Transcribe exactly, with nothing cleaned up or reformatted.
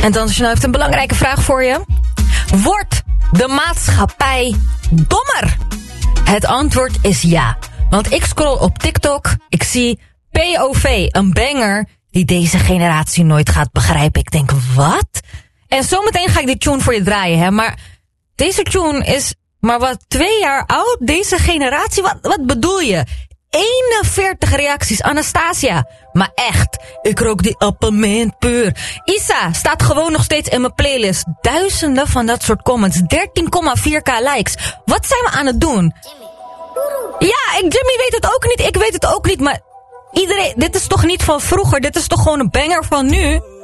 Internationaal heeft een belangrijke vraag voor je. Wordt de maatschappij dommer? Het antwoord is ja. Want ik scroll op TikTok, ik zie P O V, een banger die deze generatie nooit gaat begrijpen. Ik denk, wat? En zometeen ga ik die tune voor je draaien, hè. Maar deze tune is maar wat twee jaar oud. Deze generatie, wat, wat bedoel je? eenenveertig reacties, Anastasia. Maar echt, ik rook die appelmint puur. Isa staat gewoon nog steeds in mijn playlist. Duizenden van dat soort comments. dertien komma vier k likes. Wat zijn we aan het doen? Ja, ik, Jimmy weet het ook niet. Ik weet het ook niet. Maar iedereen, dit is toch niet van vroeger? Dit is toch gewoon een banger van nu?